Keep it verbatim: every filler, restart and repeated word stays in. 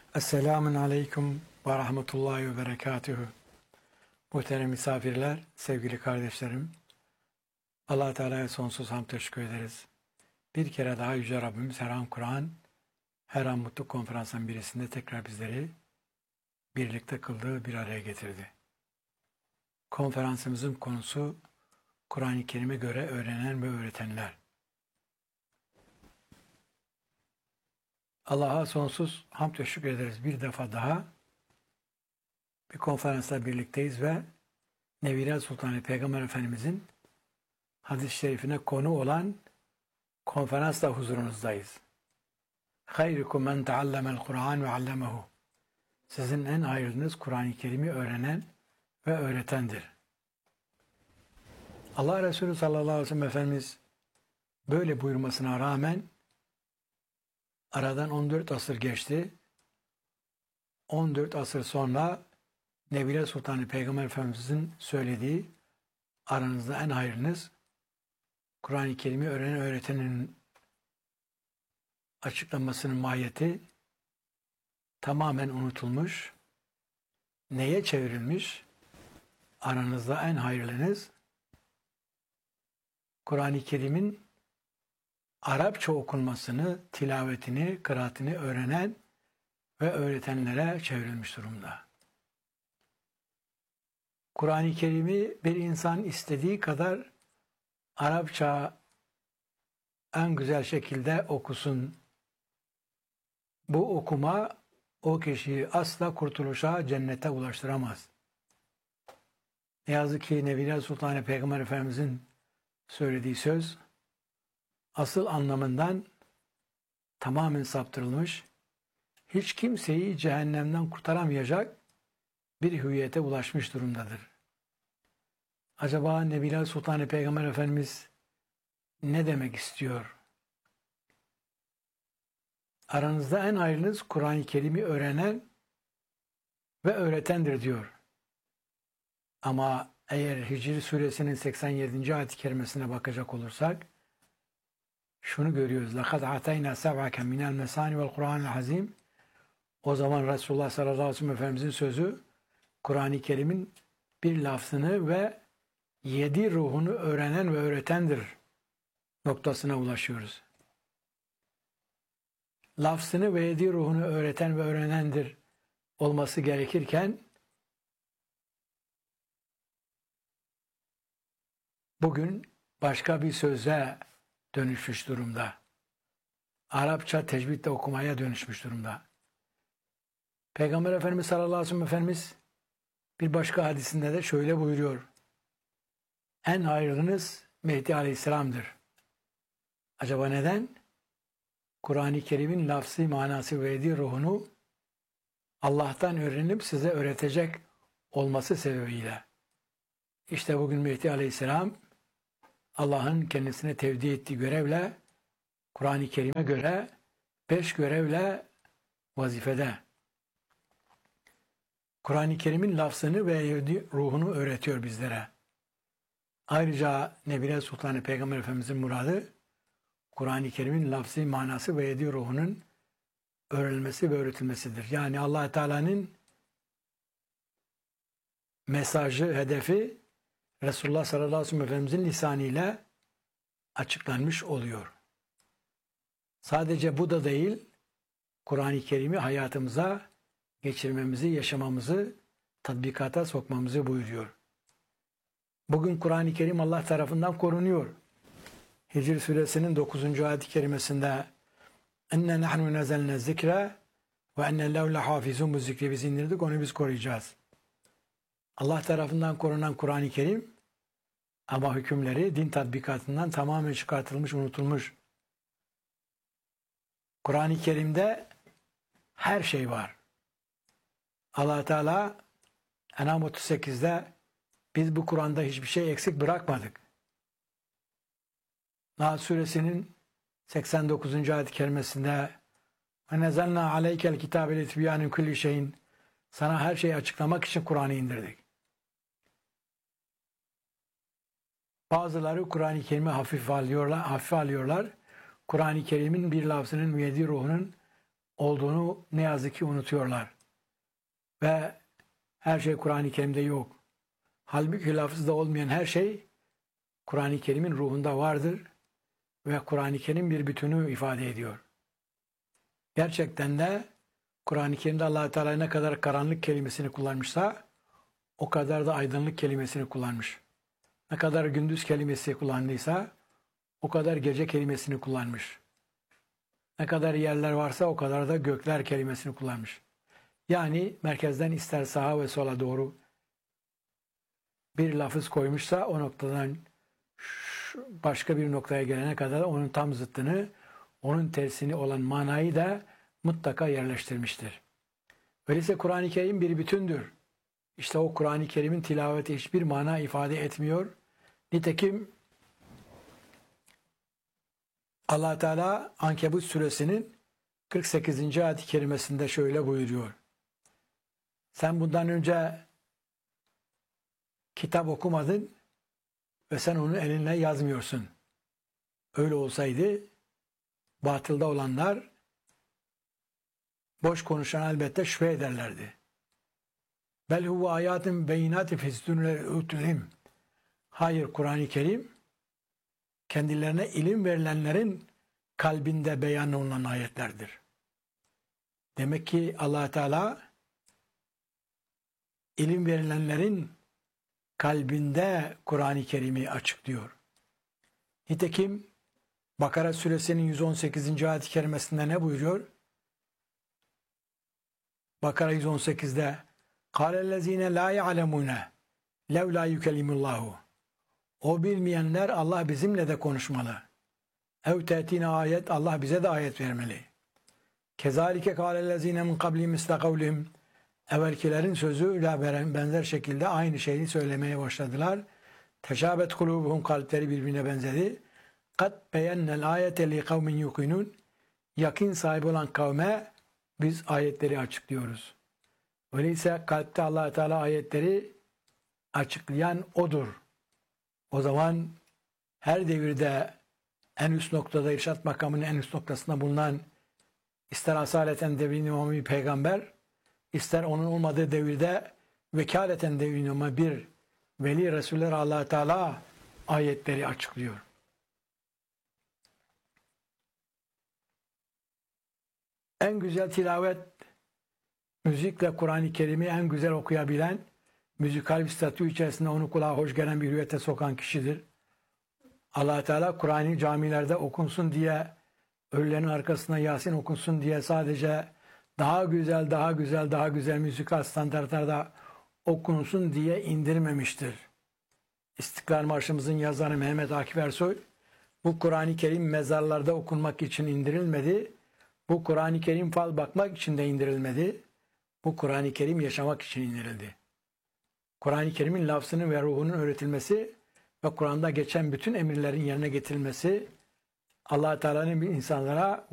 Esselamun Aleyküm ve Rahmetullahi ve Berekatühü. Muhterem misafirler, sevgili kardeşlerim, Allah Teala'ya sonsuz hamd teşekkür ederiz. Bir kere daha Yüce Rabbimiz her an Kur'an, her an Mutlu Konferans'ın birisinde tekrar bizleri birlikte kıldığı bir araya getirdi. Konferansımızın konusu Kur'an-ı Kerim'e göre öğrenen ve öğretenler. Allah'a sonsuz hamd teşekkür ederiz. Bir defa daha bir konferansla birlikteyiz ve Nevire Sultanı Peygamber Efendimizin hadis-i şerifine konu olan konferansla huzurunuzdayız. Hayrukum men teallemel Kur'an ve allemehu. Sizin en hayırlınız Kur'an-ı Kerim'i öğrenen ve öğretendir. Allah Resulü sallallahu aleyhi ve sellem Efendimiz böyle buyurmasına rağmen aradan on dört asır geçti. on dört asır sonra Nevire Sultanı Peygamber Efendimiz'in söylediği aranızda en hayırlınız Kur'an-ı Kerim'i öğrenen öğretenin açıklamasının mahiyeti tamamen unutulmuş. Neye çevrilmiş? Aranızda en hayırlınız Kur'an-ı Kerim'in Arapça okunmasını, tilavetini, kıraatini öğrenen ve öğretenlere çevrilmiş durumda. Kur'an-ı Kerim'i bir insan istediği kadar Arapça en güzel şekilde okusun. Bu okuma o kişiyi asla kurtuluşa, cennete ulaştıramaz. Ne yazık ki Nevire Sultanı Peygamber Efendimizin söylediği söz asıl anlamından tamamen saptırılmış, hiç kimseyi cehennemden kurtaramayacak bir hüviyete ulaşmış durumdadır. Acaba Nevire Sultanı Peygamber Efendimiz ne demek istiyor? Aranızda en hayırlınız Kur'an-ı Kerim'i öğrenen ve öğretendir diyor. Ama eğer Hicr suresinin seksen yedinci ayet-i kerimesine bakacak olursak şunu görüyoruz. لَقَدْ عَتَيْنَا سَبْعَكَ مِنَ الْمَسَانِ وَالْقُرْآنِ الْعَظِيمِ. O zaman Resulullah sallallahu aleyhi ve sellem Efendimizin sözü Kur'an-ı Kerim'in bir lafzını ve yedi ruhunu öğrenen ve öğretendir noktasına ulaşıyoruz. Lafzını ve yedi ruhunu öğreten ve öğrenendir olması gerekirken bugün başka bir söze dönüşmüş durumda. Arapça tecvidle okumaya dönüşmüş durumda. Peygamber Efendimiz sallallahu aleyhi ve sellem Efendimiz bir başka hadisinde de şöyle buyuruyor. En hayırlınız Mehdi Aleyhisselam'dır. Acaba neden? Kur'an-ı Kerim'in lafzı, manası ve yedi ruhunu Allah'tan öğrenip size öğretecek olması sebebiyle. İşte bugün Mehdi Aleyhisselam Allah'ın kendisine tevdi ettiği görevle Kur'an-ı Kerim'e göre beş görevle vazifede. Kur'an-ı Kerim'in lafzını ve yedi ruhunu öğretiyor bizlere. Ayrıca Nevire Sultanı Peygamber Efendimizin muradı Kur'an-ı Kerim'in lafzı, manası ve yedi ruhunun öğrenilmesi ve öğretilmesidir. Yani Allah Teala'nın mesajı, hedefi Resulullah sallallahu aleyhi ve sellem Efendimizin lisanıyla açıklanmış oluyor. Sadece bu da değil, Kur'an-ı Kerim'i hayatımıza geçirmemizi, yaşamamızı, tatbikata sokmamızı buyuruyor. Bugün Kur'an-ı Kerim Allah tarafından korunuyor. Hicr suresinin dokuzuncu ayet-i kerimesinde "Enne nahnu nezelne zikre ve enne lehu lehafizun." Bu zikri biz indirdik, onu biz koruyacağız. Allah tarafından korunan Kur'an-ı Kerim ama hükümleri din tatbikatından tamamen çıkartılmış, unutulmuş. Kur'an-ı Kerim'de her şey var. Allah Teala En'am otuz sekizde biz bu Kur'an'da hiçbir şey eksik bırakmadık. Nahl suresinin seksen dokuzuncu ayet-i kerimesinde "Ve nezelna aleykel kitabe litibyanin kulli şeyin." Sana her şeyi açıklamak için Kur'an'ı indirdik. Bazıları Kur'an-ı Kerim'i hafif alıyorlar, hafif alıyorlar. Kur'an-ı Kerim'in bir lafzının, yedi ruhunun olduğunu ne yazık ki unutuyorlar. Ve her şey Kur'an-ı Kerim'de yok. Halbuki lafızda olmayan her şey Kur'an-ı Kerim'in ruhunda vardır ve Kur'an-ı Kerim bir bütünü ifade ediyor. Gerçekten de Kur'an-ı Kerim'de Allah-u Teala ne kadar karanlık kelimesini kullanmışsa o kadar da aydınlık kelimesini kullanmış. Ne kadar gündüz kelimesi kullandıysa o kadar gece kelimesini kullanmış. Ne kadar yerler varsa o kadar da gökler kelimesini kullanmış. Yani merkezden ister sağa ve sola doğru bir lafız koymuşsa o noktadan başka bir noktaya gelene kadar onun tam zıttını, onun tersini olan manayı da mutlaka yerleştirmiştir. Öyleyse Kur'an-ı Kerim bir bütündür. İşte o Kur'an-ı Kerim'in tilaveti hiçbir mana ifade etmiyor. Nitekim Allah Teala Ankebut suresinin kırk sekizinci ayet-i kerimesinde şöyle buyuruyor. Sen bundan önce kitap okumadın ve sen onu elinle yazmıyorsun. Öyle olsaydı batılda olanlar boş konuşan elbette şüphe ederlerdi. Bel huve ayatin beyinatin fizdünlerim. Hayır, Kur'an-ı Kerim kendilerine ilim verilenlerin kalbinde beyan olunan ayetlerdir. Demek ki Allah Teala ilim verilenlerin kalbinde Kur'an-ı Kerim'i açıklıyor. Nitekim Bakara suresinin yüz on sekizinci ayet-i kerimesinde ne buyuruyor? Bakara yüz on sekizde "Kâlellezîne lâ ya'lemûne levlâ yükelimullahu." O bilmeyenler Allah bizimle de konuşmalı. Ev te'tine ayet, Allah bize de ayet vermeli. Kezalike kâlellezîne min kablihim misle kavlihim. Evvelkilerin sözüyle benzer şekilde aynı şeyi söylemeye başladılar. Teşâbet kulûbuhum, kalpleri birbirine benzedi. Kad beyennel ayete li kavmin yukinun. Yakin sahibi olan kavme biz ayetleri açıklıyoruz. Öyleyse kalpte Allah Teala ayetleri açıklayan odur. O zaman her devirde en üst noktada, irşat makamının en üst noktasında bulunan ister asaleten devrin imamı bir peygamber, ister onun olmadığı devirde vekaleten devrin imamı bir veli Resuller Allah Teala ayetleri açıklıyor. En güzel tilavet, müzikle Kur'an-ı Kerim'i en güzel okuyabilen, müzikal bir statü içerisinde onu kulağa hoş gelen bir hüviyete sokan kişidir. Allah Teala Kur'an'ı camilerde okunsun diye, ölülerin arkasına Yasin okunsun diye sadece daha güzel, daha güzel, daha güzel müzikal standartlarda okunsun diye indirmemiştir. İstiklal Marşımızın yazarı Mehmet Akif Ersoy, bu Kur'an-ı Kerim mezarlarda okunmak için indirilmedi, bu Kur'an-ı Kerim fal bakmak için de indirilmedi, bu Kur'an-ı Kerim yaşamak için indirildi. Kur'an-ı Kerim'in lafzının ve ruhunun öğretilmesi ve Kur'an'da geçen bütün emirlerin yerine getirilmesi Allah Teala'nın insanlara